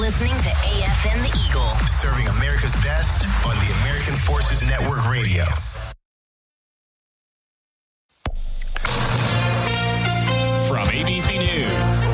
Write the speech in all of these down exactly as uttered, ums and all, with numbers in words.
listening to A F N The Eagle. Serving America's best on the American Forces Network Radio. From A B C News,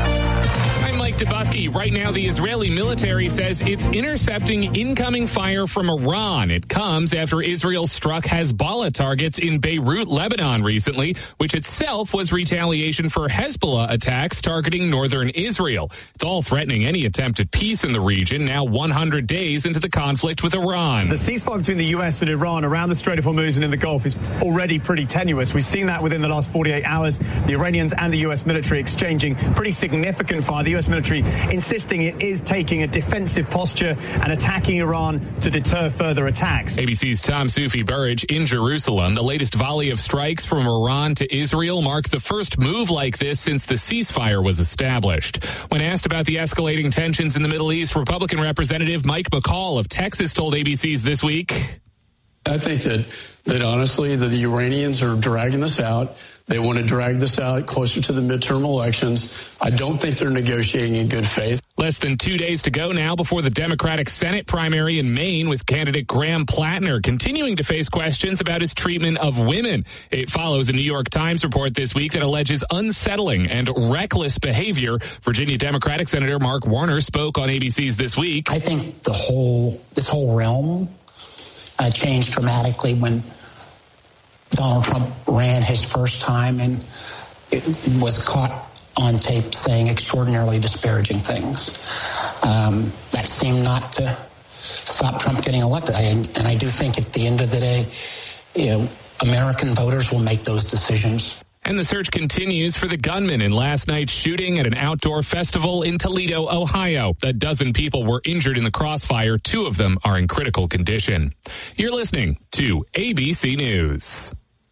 I'm Mike Dubusky. Right now, the Israeli military says it's intercepting incoming fire from Iran. It comes after Israel struck Hezbollah targets in Beirut, Lebanon recently, which itself was retaliation for Hezbollah attacks targeting northern Israel. It's all threatening any attempt at peace in the region, now one hundred days into the conflict with Iran. The ceasefire between the U S and Iran around the Strait of Hormuz and in the Gulf is already pretty tenuous. We've seen that within the last forty-eight hours. The Iranians and the U S military exchanging pretty significant fire. The U S military insisting it is taking a defensive posture and attacking Iran to deter further attacks. A B C's Tom Sufi Burridge in Jerusalem. The latest volley of strikes from Iran to Israel marked the first move like this since the ceasefire was established. When asked about the escalating tensions in the Middle East, Republican Representative Mike McCall of Texas told A B C's This Week. I think that, that honestly, that the Iranians are dragging this out. They want to drag this out closer to the midterm elections. I don't think they're negotiating in good faith. Less than two days to go now before the Democratic Senate primary in Maine, with candidate Graham Plattner continuing to face questions about his treatment of women. It follows a New York Times report this week that alleges unsettling and reckless behavior. Virginia Democratic Senator Mark Warner spoke on A B C's This Week. I think the whole, this whole realm uh, changed dramatically when Donald Trump ran his first time and it was caught on tape saying extraordinarily disparaging things. Um, that seemed not to stop Trump getting elected. I, and I do think at the end of the day, you know, American voters will make those decisions. And the search continues for the gunman in last night's shooting at an outdoor festival in Toledo, Ohio. A dozen people were injured in the crossfire. Two of them are in critical condition. You're listening to A B C News.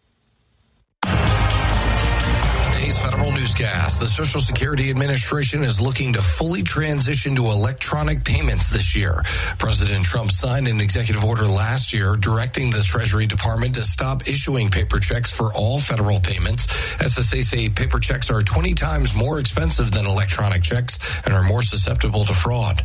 Today's Federal Newscast. The Social Security Administration is looking to fully transition to electronic payments this year. President Trump signed an executive order last year directing the Treasury Department to stop issuing paper checks for all federal payments. S S A say paper checks are twenty times more expensive than electronic checks and are more susceptible to fraud.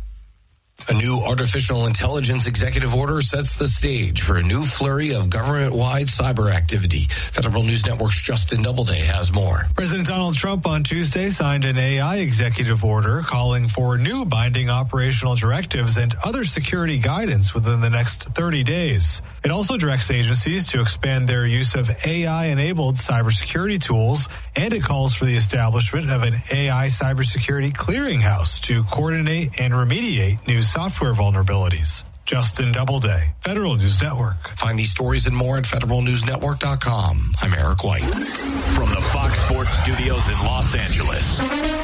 A new artificial intelligence executive order sets the stage for a new flurry of government-wide cyber activity. Federal News Network's Justin Doubleday has more. President Donald Trump on Tuesday signed an A I executive order calling for new binding operational directives and other security guidance within the next thirty days. It also directs agencies to expand their use of A I-enabled cybersecurity tools, and it calls for the establishment of an A I cybersecurity clearinghouse to coordinate and remediate new software vulnerabilities. Justin Doubleday, Federal News Network. Find these stories and more at federal news network dot com. I'm Eric White. From the Fox Sports Studios in Los Angeles,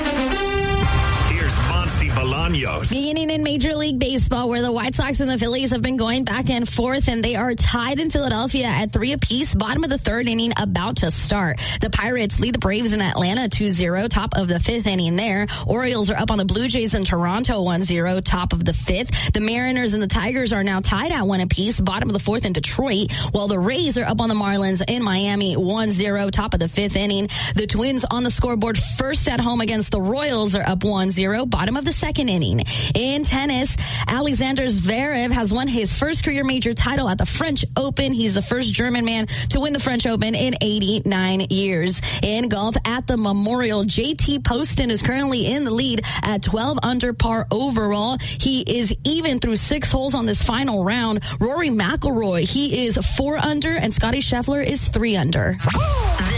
here's Monsi Bolaños. Beginning in Major League Baseball, where the White Sox and the Phillies have been going back and forth, and they are tied in Philadelphia at three apiece. Bottom of the third inning about to start. The Pirates lead the Braves in Atlanta two zero, top of the fifth inning there. Orioles are up on the Blue Jays in Toronto one zero, top of the fifth. The Mariners and the Tigers are now tied at one apiece, bottom of the fourth in Detroit, while the Rays are up on the Marlins in Miami one zero, top of the fifth inning. The Twins on the scoreboard first at home against the Royals are up one zero, bottom of the second inning. In tennis, Alexander Zverev has won his first career major title at the French Open. He's the first German man to win the French Open in eighty-nine years. In golf at the Memorial, J T Poston is currently in the lead at twelve under par overall. He is even through six holes on this final round. Rory McIlroy, he is four under, and Scottie Scheffler is three under.